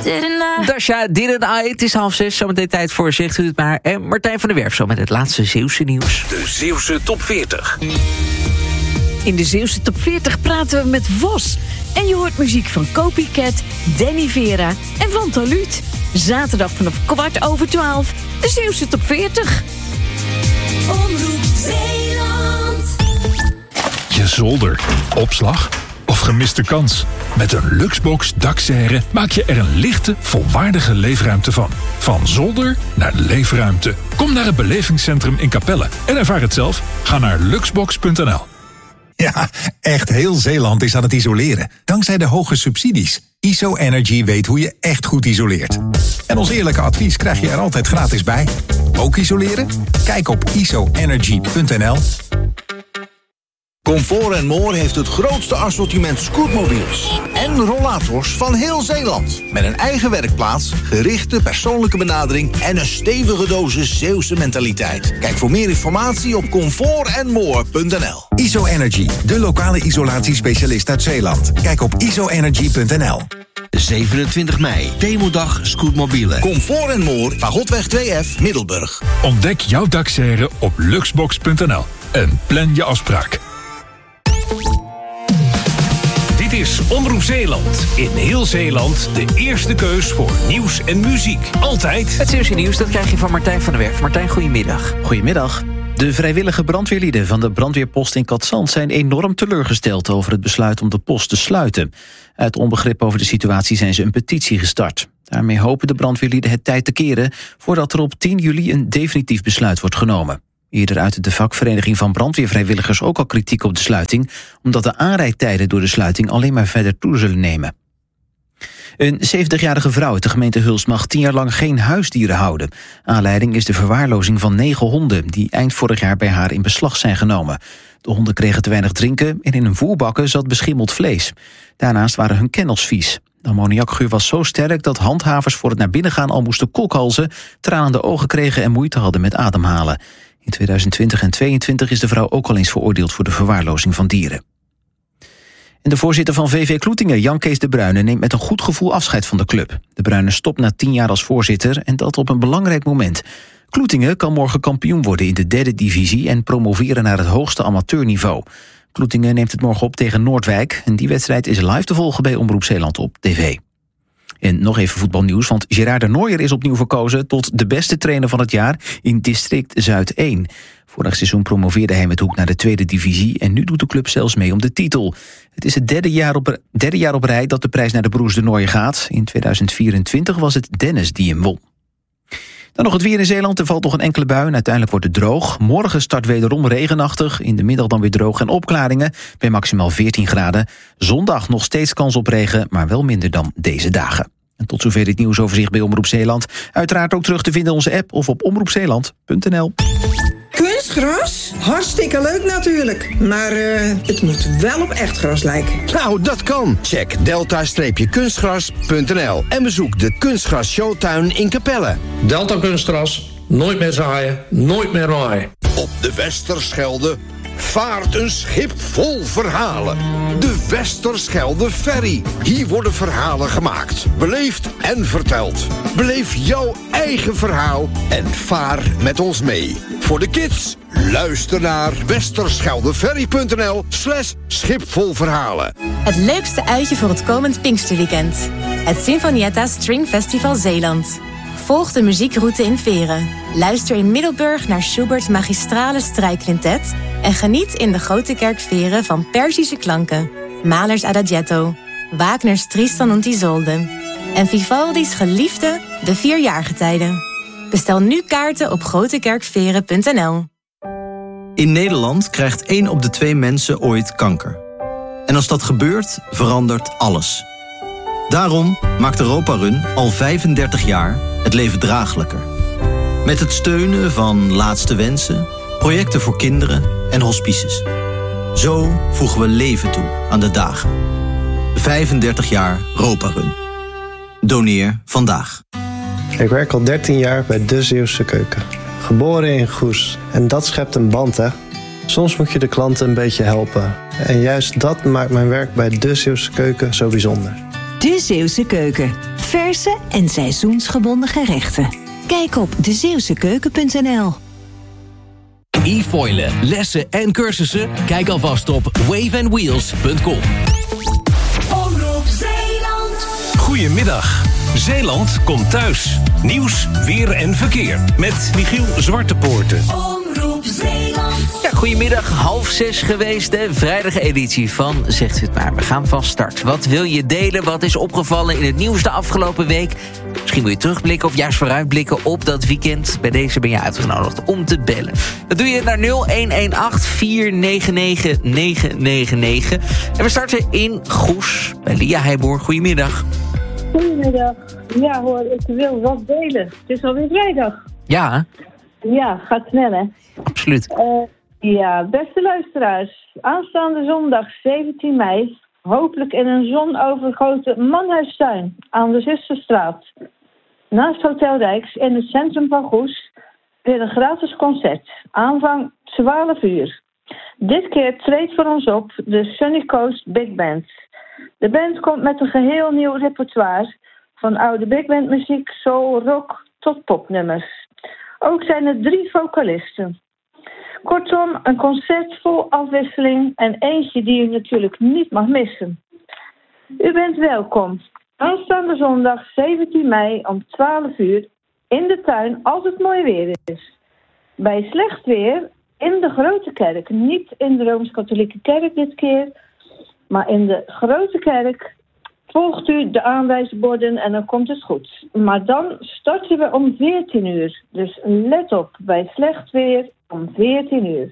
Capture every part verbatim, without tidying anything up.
Didn't I? Dasha, didn't I? Het is half zes, zometeen tijd voor Zegt u het maar. En Martijn van der Werf zo met het laatste Zeeuwse nieuws. De Zeeuwse top veertig. In de Zeeuwse top veertig praten we met Vos. En je hoort muziek van Copycat, Danny Vera en Van Taluut. Zaterdag vanaf kwart over twaalf, de Zeeuwse top veertig. Omroep Zeeland. Je zolder, opslag of gemiste kans? Met een Luxbox Dakserre maak je er een lichte, volwaardige leefruimte van. Van zolder naar leefruimte. Kom naar het belevingscentrum in Capelle en ervaar het zelf. Ga naar luxbox punt n l. Ja, echt heel Zeeland is aan het isoleren. Dankzij de hoge subsidies. I S O Energy weet hoe je echt goed isoleert. En ons eerlijke advies krijg je er altijd gratis bij. Ook isoleren? Kijk op I S O energy punt n l. Comfort en More heeft het grootste assortiment scootmobiels en rollators van heel Zeeland. Met een eigen werkplaats, gerichte persoonlijke benadering en een stevige dosis Zeeuwse mentaliteit. Kijk voor meer informatie op comfort en more punt n l. I S O Energy, de lokale isolatiespecialist uit Zeeland. Kijk op I S O energy punt n l. zevenentwintig mei, Demodag Scootmobielen. Comfort en More, Pagotweg twee F, Middelburg. Ontdek jouw Dakserre op luxbox punt n l en plan je afspraak. Dit is Omroep Zeeland. In heel Zeeland de eerste keus voor nieuws en muziek. Altijd Het Zeeuwse nieuws, dat krijg je van Martijn van der Werf. Martijn, goedemiddag. Goedemiddag. De vrijwillige brandweerlieden van de brandweerpost in Katzand zijn enorm teleurgesteld over het besluit om de post te sluiten. Uit onbegrip over de situatie zijn ze een petitie gestart. Daarmee hopen de brandweerlieden het tijd te keren voordat er op tien juli een definitief besluit wordt genomen. Eerder uitte de vakvereniging van brandweervrijwilligers ook al kritiek op de sluiting, omdat de aanrijdtijden door de sluiting alleen maar verder toe zullen nemen. Een zeventigjarige vrouw uit de gemeente Hulst mag tien jaar lang geen huisdieren houden. Aanleiding is de verwaarlozing van negen honden die eind vorig jaar bij haar in beslag zijn genomen. De honden kregen te weinig drinken en in hun voerbakken zat beschimmeld vlees. Daarnaast waren hun kennels vies. De ammoniakgeur was zo sterk dat handhavers voor het naar binnen gaan al moesten kolkhalzen, tranende ogen kregen en moeite hadden met ademhalen. In tweeduizend twintig en tweeëntwintig is de vrouw ook al eens veroordeeld voor de verwaarlozing van dieren. En de voorzitter van V V Kloetingen, Jan Kees de Bruyne, neemt met een goed gevoel afscheid van de club. De Bruyne stopt na tien jaar als voorzitter en dat op een belangrijk moment. Kloetingen kan morgen kampioen worden in de derde divisie en promoveren naar het hoogste amateurniveau. Kloetingen neemt het morgen op tegen Noordwijk en die wedstrijd is live te volgen bij Omroep Zeeland op tv. En nog even voetbalnieuws, want Gerard de Nooijer is opnieuw verkozen tot de beste trainer van het jaar in district Zuid één. Vorig seizoen promoveerde hij met Hoek naar de tweede divisie en nu doet de club zelfs mee om de titel. Het is het derde jaar op, derde jaar op rij dat de prijs naar de broers de Nooijer gaat. In tweeduizend vierentwintig was het Dennis die hem won. Dan nog het weer in Zeeland. Er valt nog een enkele bui en uiteindelijk wordt het droog. Morgen start wederom regenachtig. In de middag dan weer droog en opklaringen bij maximaal veertien graden. Zondag nog steeds kans op regen, maar wel minder dan deze dagen. En tot zover dit nieuwsoverzicht bij Omroep Zeeland. Uiteraard ook terug te vinden in onze app of op omroep zeeland punt n l. Kunstgras? Hartstikke leuk natuurlijk. Maar uh, het moet wel op echt gras lijken. Nou, dat kan. Check delta kunstgras punt n l en bezoek de Kunstgras Showtuin in Capelle. Delta Kunstgras. Nooit meer zaaien, nooit meer maaien. Op de Westerschelde vaart een schip vol verhalen. De Westerschelde Ferry. Hier worden verhalen gemaakt, beleefd en verteld. Beleef jouw eigen verhaal en vaar met ons mee. Voor de kids, luister naar westerscheldeferry punt n l slash schipvol verhalen. Het leukste uitje voor het komend Pinksterweekend. Het Sinfonietta String Festival Zeeland. Volg de muziekroute in Veren. Luister in Middelburg naar Schubert's magistrale strijkquintet en geniet in de Grote Kerk Veren van Perzische klanken, Mahlers Adagietto, Wagner's Tristan und Isolde en Vivaldi's geliefde De Vierjaargetijden. Bestel nu kaarten op grotekerkveren punt n l. In Nederland krijgt één op de twee mensen ooit kanker. En als dat gebeurt, verandert alles. Daarom maakt Europa Run al vijfendertig jaar het leven draaglijker. Met het steunen van Laatste Wensen, projecten voor kinderen en hospices. Zo voegen we leven toe aan de dagen. vijfendertig jaar Europa Run. Doneer vandaag. Ik werk al dertien jaar bij De Zeeuwse Keuken. Geboren in Goes. En dat schept een band, hè? Soms moet je de klanten een beetje helpen. En juist dat maakt mijn werk bij De Zeeuwse Keuken zo bijzonder. De Zeeuwse Keuken. verse en seizoensgebonden gerechten. Kijk op de zeeuwse keuken punt n l. E-foilen, lessen en cursussen? Kijk alvast op wave and wheels punt com. Omroep Zeeland. Goedemiddag. Zeeland komt thuis. Nieuws, weer en verkeer. Met Michiel Zwartepoorten. Omroep Zeeland. Ja, goedemiddag, half zes geweest, de vrijdageditie van Zegt u het maar. We gaan van start. Wat wil je delen? Wat is opgevallen in het nieuws de afgelopen week? Misschien wil je terugblikken of juist vooruitblikken op dat weekend. Bij deze ben je uitgenodigd om te bellen. Dat doe je naar nul een een acht vier negen negen negen negen negen. En we starten in Goes bij Lia Heijboer. Goedemiddag. Goedemiddag. Ja hoor, ik wil wat delen. Het is alweer vrijdag. Ja. Ja, gaat snel hè. Absoluut. Uh, ja, beste luisteraars. Aanstaande zondag zeventien mei... hopelijk in een zonovergoten manhuistuin aan de Zusterstraat. Naast Hotel Rijks in het centrum van Goes weer een gratis concert. Aanvang twaalf uur. Dit keer treedt voor ons op de Sunny Coast Big Band. De band komt met een geheel nieuw repertoire van oude big band muziek, soul, rock tot popnummers. Ook zijn er drie vocalisten. Kortom, een concert vol afwisseling en eentje die u natuurlijk niet mag missen. U bent welkom. Aanstaande zondag zeventien mei om twaalf uur in de tuin als het mooi weer is. Bij slecht weer in de Grote Kerk. Niet in de Rooms-Katholieke Kerk dit keer, maar in de Grote Kerk. Volgt u de aanwijsborden en dan komt het goed. Maar dan starten we om veertien uur. Dus let op, bij slecht weer om veertien uur.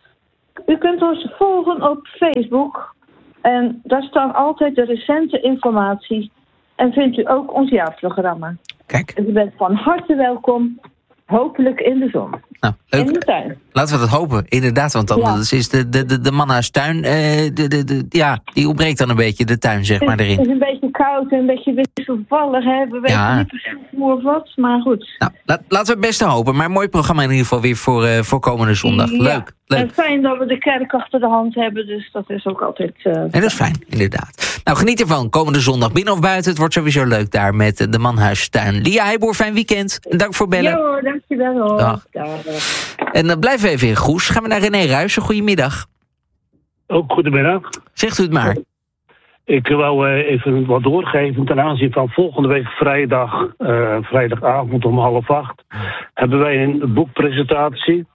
U kunt ons volgen op Facebook. En daar staan altijd de recente informatie. En vindt u ook ons jaarprogramma. Kijk. U bent van harte welkom. Hopelijk in de zon. Nou, leuk. In de tuin. Laten we dat hopen, inderdaad. Want dan ja. is de, de, de, de manhuistuin, uh, de, de, de, ja, die ontbreekt dan een beetje, de tuin, zeg maar, erin. Het is een beetje koud en een beetje wisselvallig, hè. We weten ja. niet precies hoe of wat, maar goed. Nou, laat, laten we het beste hopen. Maar een mooi programma in ieder geval weer voor, uh, voor komende zondag. Ja. Leuk, leuk. En fijn dat we de kerk achter de hand hebben, dus dat is ook altijd... Uh, en dat is fijn, inderdaad. Nou, geniet ervan. Komende zondag, binnen of buiten. Het wordt sowieso leuk daar met uh, de Manhuistuin. Lia Heijboer, fijn weekend. En dank voor bellen. Ja hoor, dankjewel hoor. Dag. Dag. En dan uh, blijven we even in Goes. Gaan we naar René Ruijsen. Goedemiddag. Ook goedemiddag. Zegt u het maar. Ik wil uh, even wat doorgeven ten aanzien van volgende week vrijdag, uh, vrijdagavond om half acht, hebben wij een boekpresentatie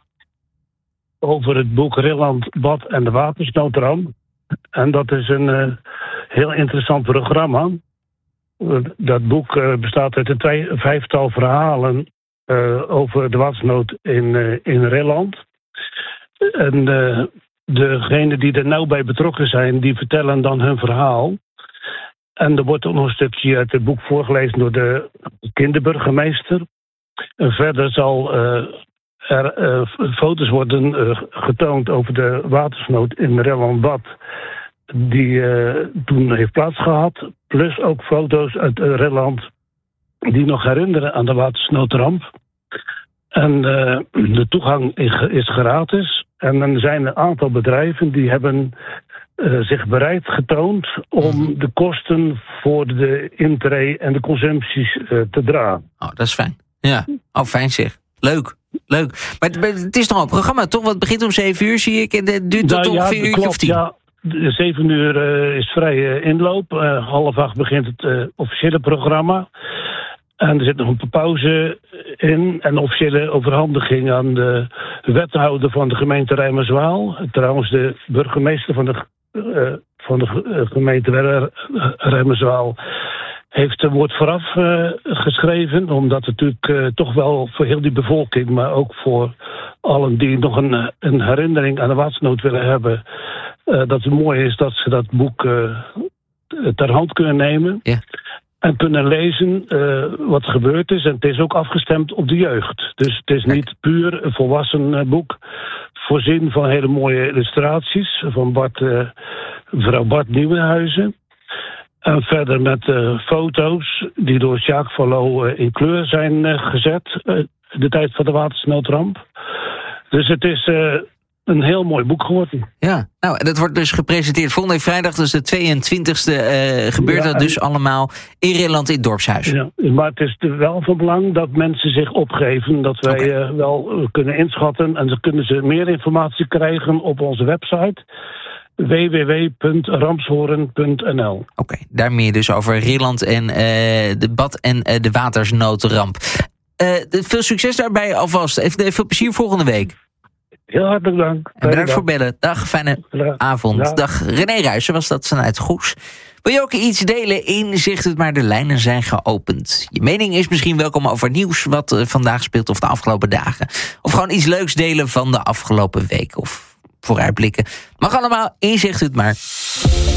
over het boek Rilland, Bad en de Watersnoodramp. En dat is een uh, heel interessant programma. Uh, dat boek uh, bestaat uit een twee, vijftal verhalen uh, over de watersnood in, uh, in Rilland. En uh, degenen die er nauw bij betrokken zijn, die vertellen dan hun verhaal. En er wordt ook nog een stukje uit het boek voorgelezen door de kinderburgemeester. En verder zal uh, er uh, foto's worden uh, getoond over de watersnood in Rilland-Bad, die uh, toen heeft plaatsgehad. Plus ook foto's uit uh, Rilland die nog herinneren aan de watersnoodramp. En uh, de toegang is gratis. En dan zijn er een aantal bedrijven die hebben uh, zich bereid getoond om de kosten voor de intree en de consumpties uh, te dragen. Oh, dat is fijn. Ja, oh, fijn zeg. Leuk, leuk. Maar het, het is toch al een programma, toch? Want het begint om zeven uur, zie ik. En het duurt tot nou, ongeveer ja, een uurtje of tien. Ja, zeven uur uh, is vrij uh, inloop. Uh, half acht begint het uh, officiële programma. En er zit nog een pauze in. En officiële overhandiging aan de wethouder van de gemeente Rijmerswaal. Trouwens, de burgemeester van de, uh, van de gemeente Rijmerswaal heeft een woord vooraf uh, geschreven. Omdat het natuurlijk uh, toch wel voor heel die bevolking, maar ook voor allen die nog een, een herinnering aan de watersnood willen hebben, Uh, dat het mooi is dat ze dat boek uh, ter hand kunnen nemen. Ja. En kunnen lezen uh, wat gebeurd is. En het is ook afgestemd op de jeugd. Dus het is niet puur een volwassen uh, boek. Voorzien van hele mooie illustraties. Van Bart, uh, mevrouw Bart Nieuwenhuizen. En verder met uh, foto's die door Jacques Vallot uh, in kleur zijn uh, gezet. Uh, de tijd van de watersnoodramp. Dus het is uh, een heel mooi boek geworden. Ja, nou, en dat wordt dus gepresenteerd volgende week vrijdag, dus de tweeëntwintigste uh, gebeurt Ja, dat dus en- allemaal in Rilland in het dorpshuis. Ja, maar het is wel van belang dat mensen zich opgeven. Dat wij Oké. eh, wel eh, kunnen inschatten. En dan kunnen ze meer informatie krijgen op onze website. w w w punt ramshoorn punt n l. Oké, daar meer dus over Rilland en uh, de bad- en uh, de watersnoodramp. Uh, veel succes daarbij alvast. Even veel plezier volgende week. Heel hartelijk dank. En bedankt voor bellen. Dag, fijne avond. Dag. Dag, René Ruijsen was dat vanuit Goes. Wil je ook iets delen in Zegt het maar, de lijnen zijn geopend. Je mening is misschien welkom over nieuws wat uh, vandaag speelt of de afgelopen dagen. Of gewoon iets leuks delen van de afgelopen week. Of vooruitblikken. Mag allemaal in Zegt het maar.